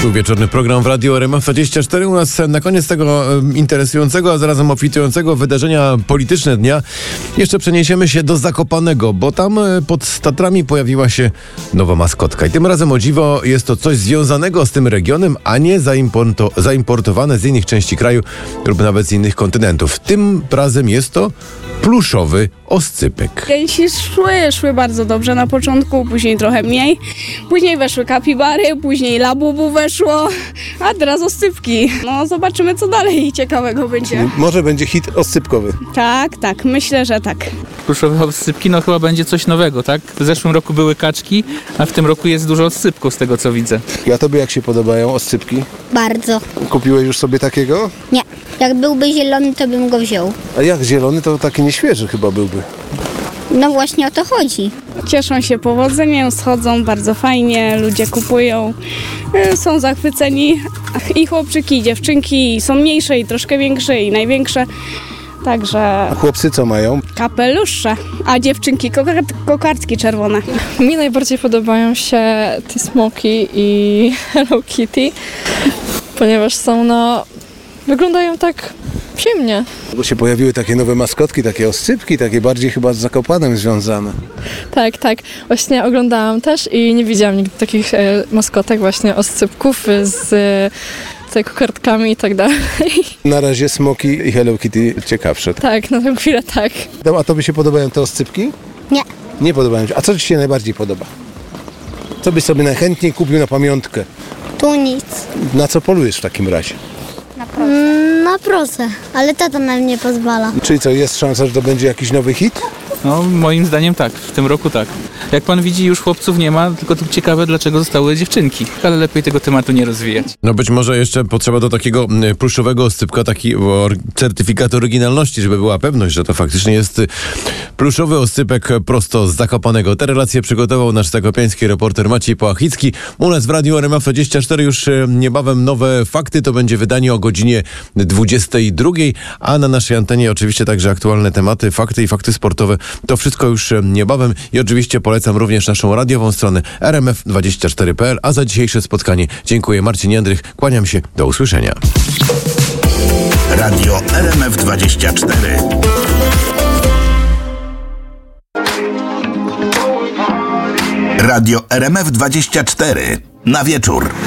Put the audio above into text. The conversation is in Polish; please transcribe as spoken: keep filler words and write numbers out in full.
tu wieczorny program w Radiu R M F dwadzieścia cztery. U nas na koniec tego e, interesującego, a zarazem obfitującego wydarzenia polityczne dnia jeszcze przeniesiemy się do Zakopanego, bo tam e, pod Tatrami pojawiła się nowa maskotka. I tym razem, o dziwo, jest to coś związanego z tym regionem, a nie zaimporto, zaimportowane z innych części kraju lub nawet z innych kontynentów. Tym razem jest to pluszowy oscypek. Gęsi szły, szły bardzo dobrze na początku, później trochę mniej. Później weszły kapibary, później labubu weszło, a teraz oscypki. No zobaczymy, co dalej ciekawego będzie. Może będzie hit oscypkowy. Tak, tak, myślę, że tak. Pluszowe oscypki, no chyba będzie coś nowego, tak? W zeszłym roku były kaczki, a w tym roku jest dużo oscypków z tego, co widzę. A tobie jak się podobają oscypki? Bardzo. Kupiłeś już sobie takiego? Nie. Jak byłby zielony, to bym go wziął. A jak zielony, to taki nieświeży chyba byłby. No właśnie o to chodzi. Cieszą się powodzeniem, schodzą bardzo fajnie, ludzie kupują, y, są zachwyceni. I chłopczyki, i dziewczynki, są mniejsze, i troszkę większe, i największe. Także A chłopcy co mają? kapelusze, a dziewczynki kokard- kokardki czerwone. Mi najbardziej podobają się te smoki i Hello Kitty, ponieważ są no... wyglądają tak przyjemnie. Bo się pojawiły takie nowe maskotki, takie oscypki, takie bardziej chyba z Zakopanem związane. Tak, tak. Właśnie oglądałam też i nie widziałam nigdy takich e, maskotek, właśnie oscypków z e, kokardkami i tak dalej. Na razie smoki i Hello Kitty ciekawsze. Tak, na tę chwilę tak. A tobie się podobają te oscypki? Nie. Nie podobają się. A co ci się najbardziej podoba? Co byś sobie najchętniej kupił na pamiątkę? Tu nic. Na co polujesz w takim razie? Mm, na proszę, ale tata nam nie pozwala. Czyli co, jest szansa, że to będzie jakiś nowy hit? No moim zdaniem tak, w tym roku tak. Jak pan widzi, już chłopców nie ma, tylko tu ciekawe, dlaczego zostały dziewczynki. Ale lepiej tego tematu nie rozwijać. No być może jeszcze potrzeba do takiego mm, pluszowego oscypka taki o, certyfikat oryginalności, żeby była pewność, że to faktycznie jest y, pluszowy oscypek prosto z Zakopanego. Te relacje przygotował nasz zakopiański reporter Maciej Połachicki. U nas w Radiu R M F dwadzieścia cztery już y, niebawem nowe fakty. To będzie wydanie o godzinie dwudziestej drugiej, a na naszej antenie oczywiście także aktualne tematy, fakty i fakty sportowe. To wszystko już y, niebawem i oczywiście polecam również naszą radiową stronę r m f dwadzieścia cztery kropka p l, a za dzisiejsze spotkanie dziękuję. Marcin Jędrych, kłaniam się, do usłyszenia. Radio R M F dwadzieścia cztery. Radio R M F dwadzieścia cztery. Na wieczór.